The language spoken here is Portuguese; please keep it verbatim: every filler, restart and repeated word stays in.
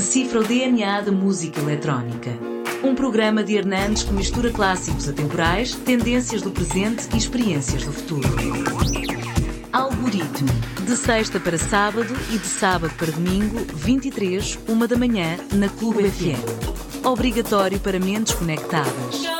decifra o D N A da música eletrónica. Um programa de Hernandes que mistura clássicos atemporais, tendências do presente e experiências do futuro. Algoritmo. De sexta para sábado e de sábado para domingo, vinte e três, uma da manhã, na Clube F M. Obrigatório para mentes conectadas.